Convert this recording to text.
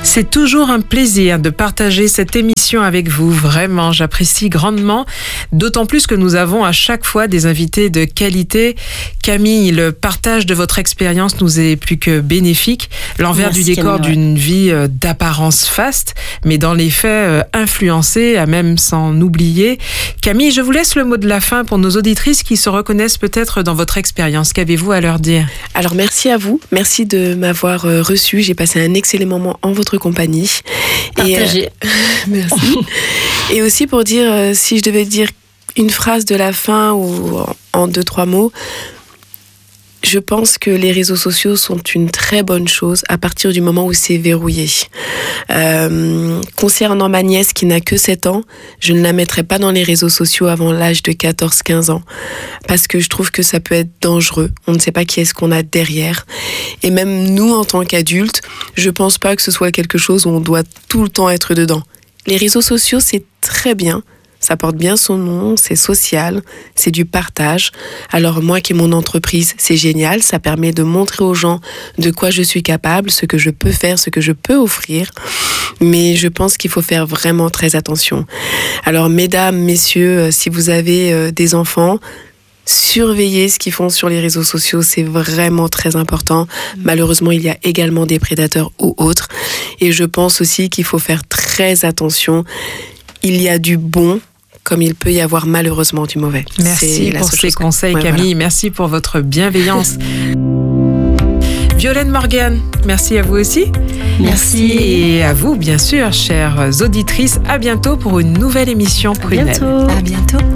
C'est toujours un plaisir de partager cette émission avec vous. Vraiment, j'apprécie grandement. D'autant plus que nous avons à chaque fois des invités de qualité. Camille, le partage de votre expérience nous est plus que bénéfique. L'envers du décor d'une vie d'apparence faste, mais dans les faits influencée, à même s'en oublier. Camille, je vous laisse le mot de la fin pour nos auditrices qui se reconnaissent peut-être dans votre expérience. Qu'avez-vous à leur dire? Alors, merci à vous. Merci de m'avoir reçu. J'ai passé un excellent moment en votre compagnie. Partagé. Merci. Et aussi pour dire, si je devais dire une phrase de la fin ou en 2-3 mots, je pense que les réseaux sociaux sont une très bonne chose à partir du moment où c'est verrouillé. Concernant ma nièce qui n'a que 7 ans, je ne la mettrai pas dans les réseaux sociaux avant l'âge de 14-15 ans parce que je trouve que ça peut être dangereux. On ne sait pas qui est-ce qu'on a derrière. Et même nous, en tant qu'adultes, je pense pas que ce soit quelque chose où on doit tout le temps être dedans. Les réseaux sociaux, c'est très bien. Ça porte bien son nom, c'est social, c'est du partage. Alors moi qui ai mon entreprise, c'est génial, ça permet de montrer aux gens de quoi je suis capable, ce que je peux faire, ce que je peux offrir. Mais je pense qu'il faut faire vraiment très attention. Alors mesdames, messieurs, si vous avez des enfants, surveillez ce qu'ils font sur les réseaux sociaux, c'est vraiment très important. Malheureusement, il y a également des prédateurs ou autres. Et je pense aussi qu'il faut faire très attention. Il y a du bon, comme il peut y avoir malheureusement du mauvais. Merci pour ces conseils, Camille. Voilà. Merci pour votre bienveillance. Violaine Morgan, merci à vous aussi. Merci. Et à vous, bien sûr, chères auditrices. À bientôt pour une nouvelle émission Prunelle. À bientôt.